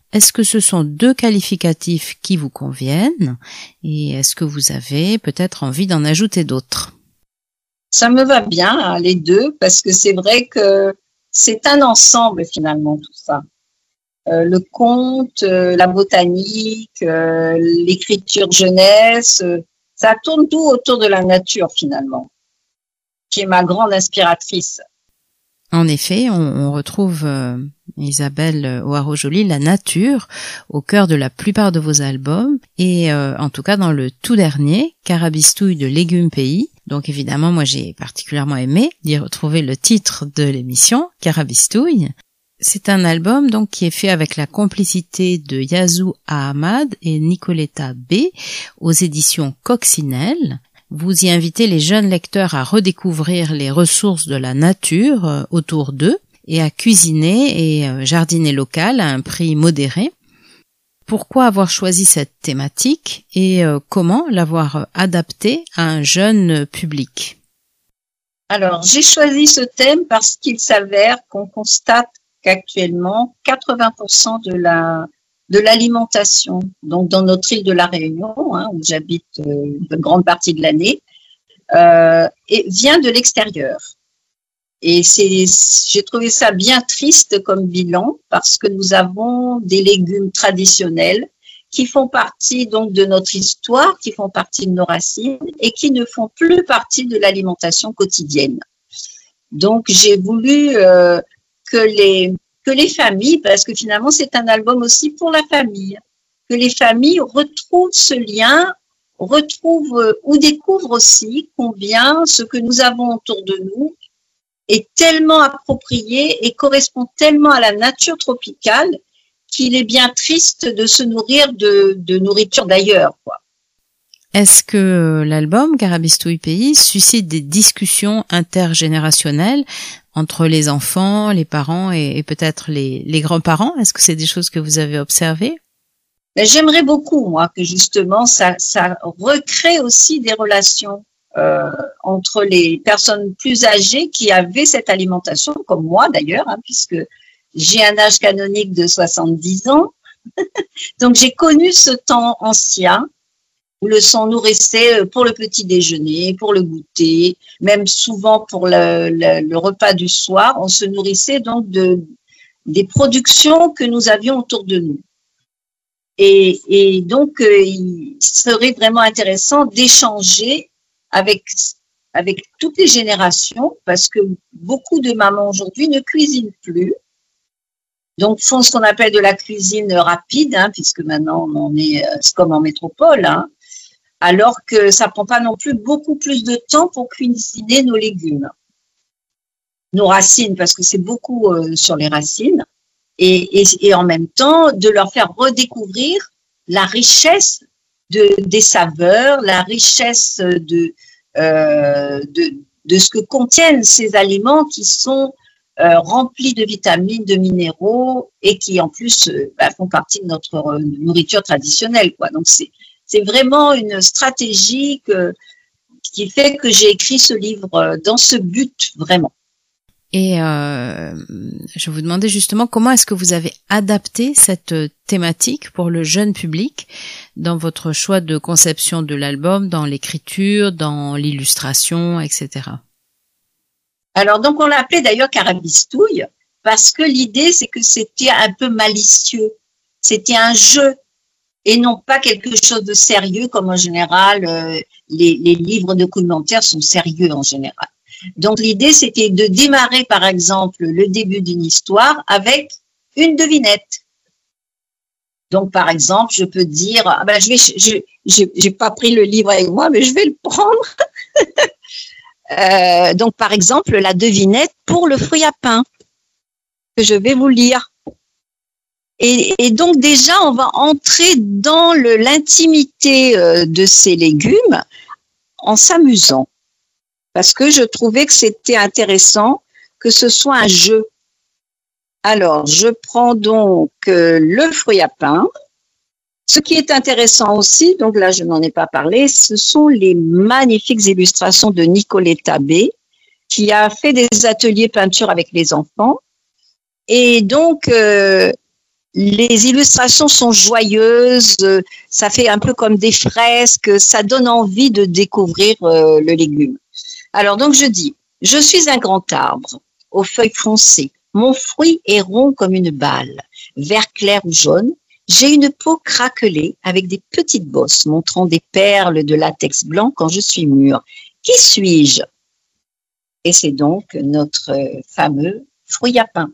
Est-ce que ce sont deux qualificatifs qui vous conviennent et est-ce que vous avez peut-être envie d'en ajouter d'autres? Ça me va bien, hein, les deux, parce que c'est vrai que c'est un ensemble finalement tout ça. Le conte, la botanique, l'écriture jeunesse, ça tourne tout autour de la nature finalement, qui est ma grande inspiratrice. En effet, on retrouve, Isabelle Hoareau-Joly, la nature au cœur de la plupart de vos albums et en tout cas dans le tout dernier, Carabistouille de Légumes Pays. Donc évidemment, moi j'ai particulièrement aimé d'y retrouver le titre de l'émission, Carabistouille. C'est un album donc qui est fait avec la complicité de Yazou Ahmad et Nicoletta B aux éditions Coccinelle. Vous y invitez les jeunes lecteurs à redécouvrir les ressources de la nature autour d'eux et à cuisiner et jardiner local à un prix modéré. Pourquoi avoir choisi cette thématique et comment l'avoir adaptée à un jeune public? Alors, j'ai choisi ce thème parce qu'il s'avère qu'on constate qu'actuellement, 80% de l'alimentation, donc dans notre île de la Réunion, hein, où j'habite une grande partie de l'année, vient de l'extérieur. Et j'ai trouvé ça bien triste comme bilan parce que nous avons des légumes traditionnels qui font partie donc de notre histoire, qui font partie de nos racines et qui ne font plus partie de l'alimentation quotidienne. Donc j'ai voulu que les familles, parce que finalement c'est un album aussi pour la famille, que les familles retrouvent ce lien, retrouvent ou découvrent aussi combien ce que nous avons autour de nous est tellement approprié et correspond tellement à la nature tropicale qu'il est bien triste de se nourrir de nourriture d'ailleurs, quoi. Est-ce que l'album Carabistouille Pays suscite des discussions intergénérationnelles entre les enfants, les parents et peut-être les grands-parents? Est-ce que c'est des choses que vous avez observées? J'aimerais beaucoup, moi, que justement ça recrée aussi des relations entre les personnes plus âgées qui avaient cette alimentation, comme moi d'ailleurs, hein, puisque j'ai un âge canonique de 70 ans. Donc j'ai connu ce temps ancien où le sang nourrissait pour le petit déjeuner, pour le goûter, même souvent pour le repas du soir. On se nourrissait donc des productions que nous avions autour de nous. Et donc, il serait vraiment intéressant d'échanger avec toutes les générations parce que beaucoup de mamans aujourd'hui ne cuisinent plus. Donc, font ce qu'on appelle de la cuisine rapide, hein, puisque maintenant on est comme en métropole, hein, alors que ça prend pas non plus beaucoup plus de temps pour cuisiner nos légumes, nos racines, parce que c'est beaucoup sur les racines, et en même temps de leur faire redécouvrir la richesse des saveurs, la richesse de ce que contiennent ces aliments qui sont remplis de vitamines, de minéraux et qui en plus font partie de notre nourriture traditionnelle, quoi. Donc c'est vraiment une stratégie qui fait que j'ai écrit ce livre dans ce but vraiment. Et je vous demandais justement comment est-ce que vous avez adapté cette thématique pour le jeune public dans votre choix de conception de l'album, dans l'écriture, dans l'illustration, etc. Alors donc on l'a appelé d'ailleurs Carabistouille parce que l'idée c'est que c'était un peu malicieux, c'était un jeu et non pas quelque chose de sérieux comme en général les livres documentaires sont sérieux en général. Donc l'idée c'était de démarrer par exemple le début d'une histoire avec une devinette. Donc par exemple je peux dire j'ai pas pris le livre avec moi mais je vais le prendre. Donc par exemple la devinette pour le fruit à pain que je vais vous lire. Et donc déjà on va entrer dans l'intimité de ces légumes en s'amusant. Parce que je trouvais que c'était intéressant que ce soit un jeu. Alors, je prends donc le fruit à pain. Ce qui est intéressant aussi, donc là je n'en ai pas parlé, ce sont les magnifiques illustrations de Nicoletta B, qui a fait des ateliers peinture avec les enfants. Et donc, Les illustrations sont joyeuses, ça fait un peu comme des fresques, ça donne envie de découvrir le légume. Alors donc je dis, je suis un grand arbre aux feuilles foncées. Mon fruit est rond comme une balle, vert clair ou jaune. J'ai une peau craquelée avec des petites bosses montrant des perles de latex blanc quand je suis mûre. Qui suis-je? Et c'est donc notre fameux fruit à pain.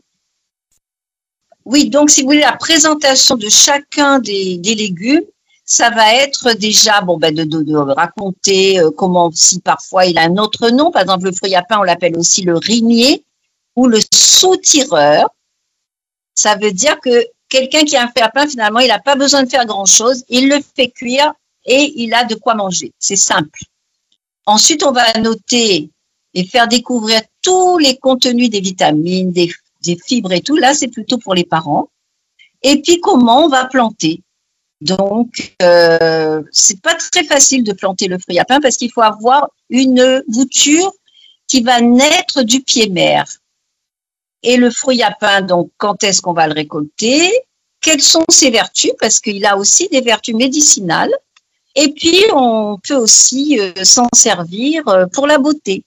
Oui, donc si vous voulez la présentation de chacun des légumes, ça va être déjà de raconter comment, si parfois il a un autre nom, par exemple le fruit à pain on l'appelle aussi le rimier ou le sautireur. Ça veut dire que quelqu'un qui a un fruit à pain, finalement, il n'a pas besoin de faire grand-chose, il le fait cuire et il a de quoi manger. C'est simple. Ensuite, on va noter et faire découvrir tous les contenus des vitamines, des fibres et tout. Là, c'est plutôt pour les parents. Et puis, comment on va planter. Donc, c'est pas très facile de planter le fruit à pain parce qu'il faut avoir une bouture qui va naître du pied mère. Et le fruit à pain, donc, quand est-ce qu'on va le récolter? Quelles sont ses vertus? Parce qu'il a aussi des vertus médicinales. Et puis, on peut aussi s'en servir pour la beauté.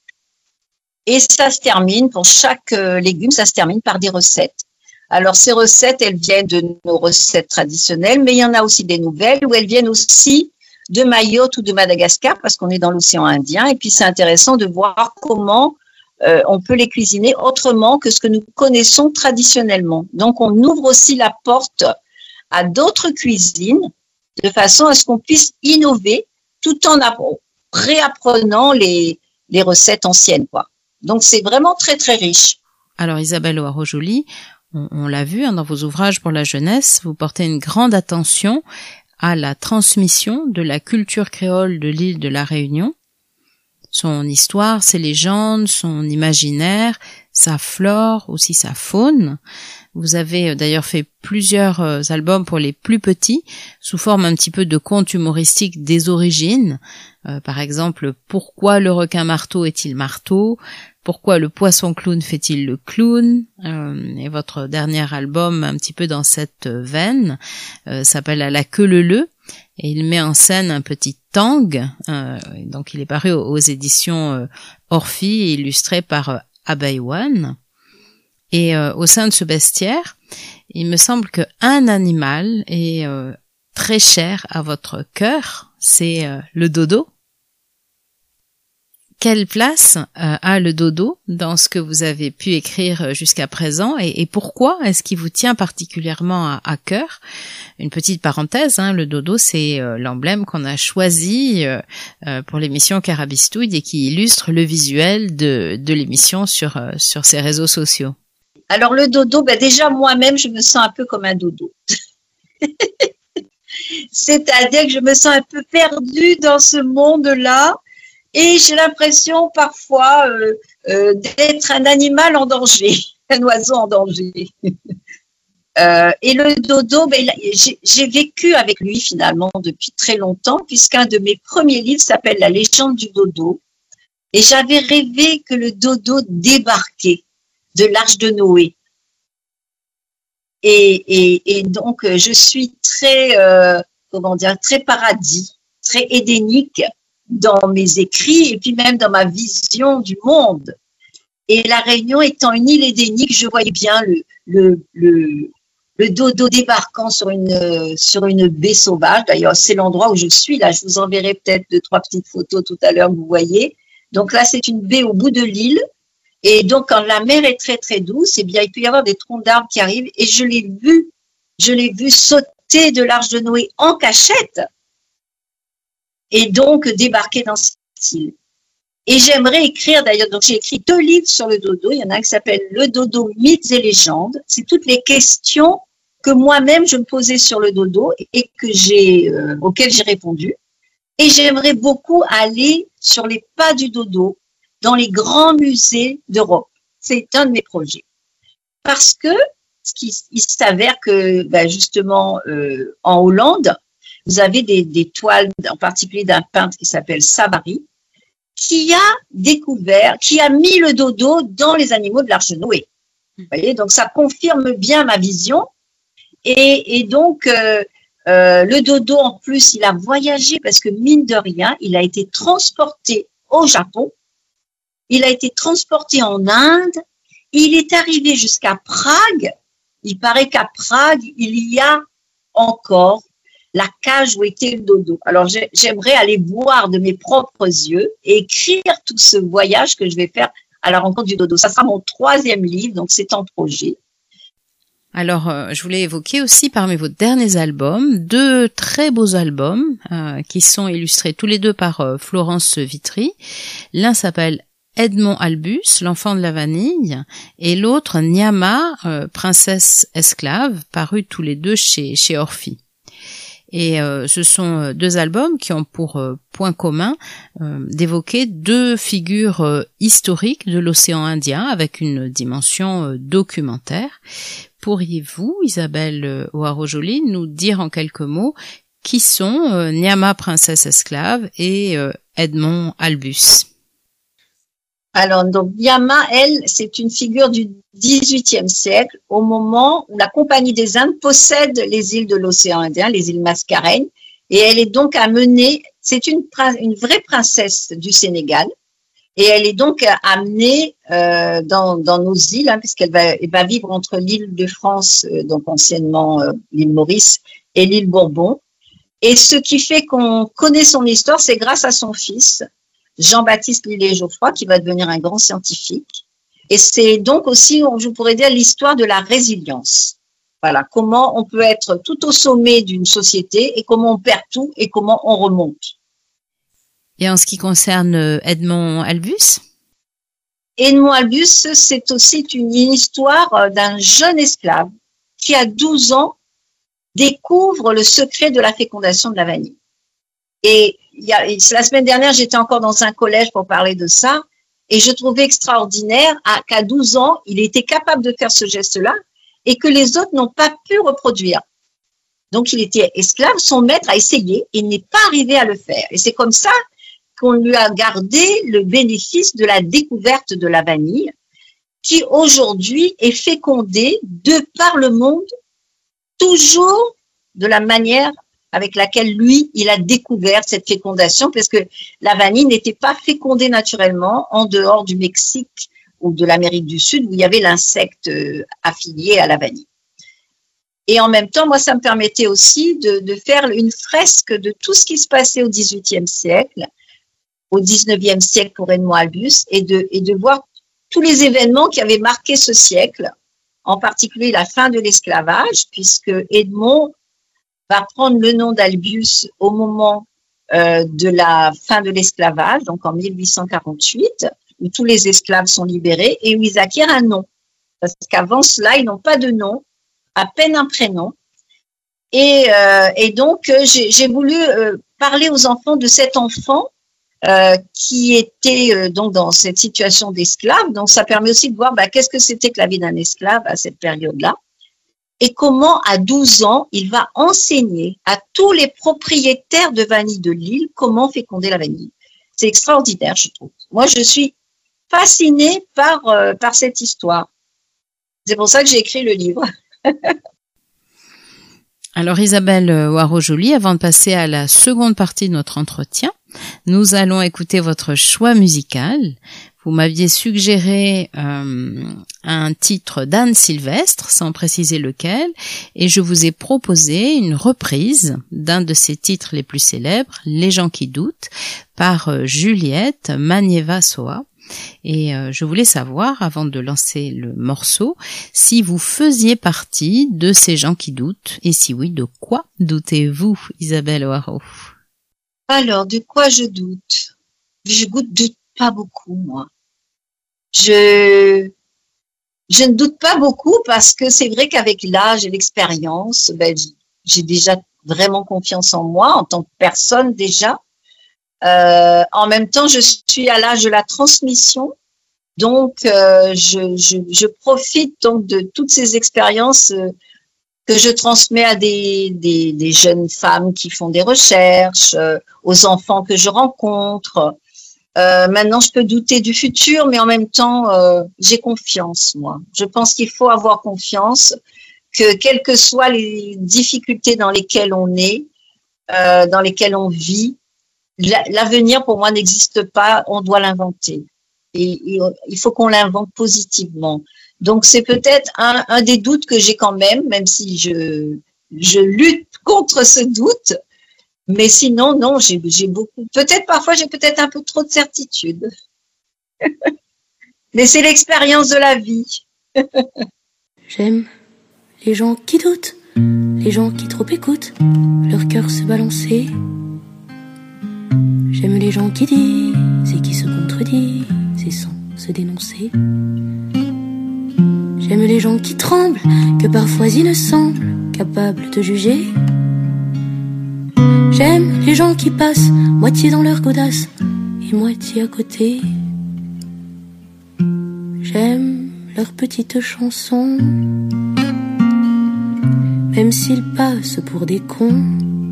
Et ça se termine, pour chaque légume, ça se termine par des recettes. Alors, ces recettes, elles viennent de nos recettes traditionnelles, mais il y en a aussi des nouvelles où elles viennent aussi de Mayotte ou de Madagascar parce qu'on est dans l'océan Indien. Et puis, c'est intéressant de voir comment on peut les cuisiner autrement que ce que nous connaissons traditionnellement. Donc, on ouvre aussi la porte à d'autres cuisines de façon à ce qu'on puisse innover tout en réapprenant les recettes anciennes, quoi. Donc, c'est vraiment très, très riche. Alors, Isabelle Hoarau-Joly, on l'a vu dans vos ouvrages pour la jeunesse, vous portez une grande attention à la transmission de la culture créole de l'île de la Réunion. Son histoire, ses légendes, son imaginaire, sa flore, aussi sa faune. Vous avez d'ailleurs fait plusieurs albums pour les plus petits, sous forme un petit peu de contes humoristiques des origines. Par exemple, pourquoi le requin marteau est-il marteau? Pourquoi le poisson clown fait-il le clown? Et votre dernier album, un petit peu dans cette veine, s'appelle À la queue leu. Et il met en scène un petit tang, donc il est paru aux éditions Orphy, illustré par Abaywan. Et au sein de ce bestiaire, il me semble qu'un animal est très cher à votre cœur, c'est le dodo. Quelle place a le dodo dans ce que vous avez pu écrire jusqu'à présent et pourquoi est-ce qu'il vous tient particulièrement à cœur? Une petite parenthèse, le dodo c'est l'emblème qu'on a choisi pour l'émission Carabistouille et qui illustre le visuel de l'émission sur ses réseaux sociaux. Alors le dodo, déjà moi-même je me sens un peu comme un dodo. C'est-à-dire que je me sens un peu perdue dans ce monde-là. Et j'ai l'impression parfois d'être un animal en danger, un oiseau en danger. Et le dodo, j'ai vécu avec lui finalement depuis très longtemps, puisqu'un de mes premiers livres s'appelle La légende du dodo. Et j'avais rêvé que le dodo débarquait de l'Arche de Noé. Et donc, je suis très, très paradis, très édénique dans mes écrits et puis même dans ma vision du monde. Et la Réunion étant une île édénique, je voyais bien le dodo débarquant sur une baie sauvage. D'ailleurs, c'est l'endroit où je suis là. Je vous enverrai peut-être 2-3 petites photos tout à l'heure que vous voyez. Donc là, c'est une baie au bout de l'île. Et donc, quand la mer est très, très douce, il peut y avoir des troncs d'arbres qui arrivent. Et je l'ai vu sauter de l'Arche de Noé en cachette. Et donc débarquer dans cette île. Et j'aimerais écrire, d'ailleurs, donc j'ai écrit 2 livres sur le dodo. Il y en a un qui s'appelle Le dodo, mythes et légendes. C'est toutes les questions que moi-même je me posais sur le dodo et auxquelles j'ai répondu. Et j'aimerais beaucoup aller sur les pas du dodo dans les grands musées d'Europe. C'est un de mes projets. Parce que il s'avère que, justement, en Hollande, vous avez des toiles, en particulier d'un peintre qui s'appelle Savary, qui a mis le dodo dans les animaux de l'Arche de Noé. Vous voyez, donc ça confirme bien ma vision. Et donc, le dodo, en plus, il a voyagé parce que, mine de rien, il a été transporté au Japon, il a été transporté en Inde, il est arrivé jusqu'à Prague. Il paraît qu'à Prague, il y a encore la cage où était le dodo. Alors, j'aimerais aller voir de mes propres yeux et écrire tout ce voyage que je vais faire à la rencontre du dodo. Ça sera mon 3e livre, donc c'est en projet. Alors, je voulais évoquer aussi parmi vos derniers albums 2 très beaux albums qui sont illustrés tous les 2 par Florence Vitry. L'un s'appelle Edmond Albus, l'enfant de la vanille, et l'autre Nyama, princesse esclave, parus tous les 2 chez Orphie. Et ce sont 2 albums qui ont pour point commun d'évoquer 2 figures historiques de l'océan Indien avec une dimension documentaire. Pourriez-vous, Isabelle Hoarau-Joly, nous dire en quelques mots qui sont Nyama, princesse esclave, et Edmond Albus? Alors, donc, Nyama, elle, c'est une figure du XVIIIe siècle, au moment où la Compagnie des Indes possède les îles de l'océan Indien, les îles Mascareignes, et elle est donc amenée, c'est une vraie princesse du Sénégal, et elle est donc amenée dans nos îles, hein, puisqu'elle va vivre entre l'île de France, donc anciennement l'île Maurice, et l'île Bourbon. Et ce qui fait qu'on connaît son histoire, c'est grâce à son fils, Jean-Baptiste Lillet-Geoffroy, qui va devenir un grand scientifique. Et c'est donc aussi, je pourrais dire, l'histoire de la résilience. Voilà, comment on peut être tout au sommet d'une société et comment on perd tout et comment on remonte. Et en ce qui concerne Edmond Albus? Edmond Albus, c'est aussi une histoire d'un jeune esclave qui, à 12 ans, découvre le secret de la fécondation de la vanille. Et la semaine dernière, j'étais encore dans un collège pour parler de ça, et je trouvais extraordinaire qu'à 12 ans, il était capable de faire ce geste-là et que les autres n'ont pas pu reproduire. Donc, il était esclave, son maître a essayé et il n'est pas arrivé à le faire. Et c'est comme ça qu'on lui a gardé le bénéfice de la découverte de la vanille, qui aujourd'hui est fécondée de par le monde, toujours de la manière avec laquelle lui, il a découvert cette fécondation, parce que la vanille n'était pas fécondée naturellement en dehors du Mexique ou de l'Amérique du Sud, où il y avait l'insecte affilié à la vanille. Et en même temps, moi, ça me permettait aussi de faire une fresque de tout ce qui se passait au XVIIIe siècle, au XIXe siècle pour Edmond Albus, et de voir tous les événements qui avaient marqué ce siècle, en particulier la fin de l'esclavage, puisque Edmond va prendre le nom d'Albus au moment de la fin de l'esclavage, donc en 1848, où tous les esclaves sont libérés et où ils acquièrent un nom. Parce qu'avant cela, ils n'ont pas de nom, à peine un prénom. Et donc, j'ai voulu parler aux enfants de cet enfant qui était donc dans cette situation d'esclave. Donc, ça permet aussi de voir qu'est-ce que c'était que la vie d'un esclave à cette période-là. Et comment, à 12 ans, il va enseigner à tous les propriétaires de vanille de l'île comment féconder la vanille. C'est extraordinaire, je trouve. Moi, je suis fascinée par cette histoire. C'est pour ça que j'ai écrit le livre. Alors, Isabelle Hoarau-Joly, avant de passer à la seconde partie de notre entretien, nous allons écouter votre choix musical. Vous m'aviez suggéré un titre d'Anne Sylvestre, sans préciser lequel, et je vous ai proposé une reprise d'un de ses titres les plus célèbres, Les gens qui doutent, par Juliette Manieva-Soa. Et je voulais savoir, avant de lancer le morceau, si vous faisiez partie de ces gens qui doutent, et si oui, de quoi doutez-vous, Isabelle Hoarau? Alors, de quoi je doute? Je doute pas beaucoup, moi. Je ne doute pas beaucoup parce que c'est vrai qu'avec l'âge et l'expérience, j'ai déjà vraiment confiance en moi, en tant que personne déjà. En même temps, je suis à l'âge de la transmission, donc je profite donc de toutes ces expériences que je transmets à des jeunes femmes qui font des recherches, aux enfants que je rencontre. Maintenant, je peux douter du futur, mais en même temps, j'ai confiance, moi. Je pense qu'il faut avoir confiance que quelles que soient les difficultés dans lesquelles on est, dans lesquelles on vit, l'avenir pour moi n'existe pas, on doit l'inventer. Et il faut qu'on l'invente positivement. Donc c'est peut-être un des doutes que j'ai quand même si je lutte contre ce doute. Mais sinon, non, j'ai beaucoup. Peut-être parfois j'ai peut-être un peu trop de certitude. Mais c'est l'expérience de la vie. J'aime les gens qui doutent, les gens qui trop écoutent leur cœur se balancer. J'aime les gens qui disent et qui se contredisent et sans se dénoncer. J'aime les gens qui tremblent, que parfois ils ne semblent capables de juger. J'aime les gens qui passent moitié dans leur godasse et moitié à côté. J'aime leurs petites chansons, même s'ils passent pour des cons.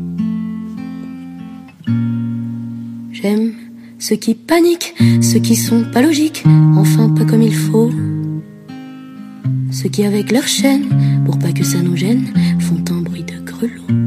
J'aime ceux qui paniquent, ceux qui sont pas logiques, enfin pas comme il faut. Ceux qui avec leur chaîne, pour pas que ça nous gêne, font un bruit de grelot.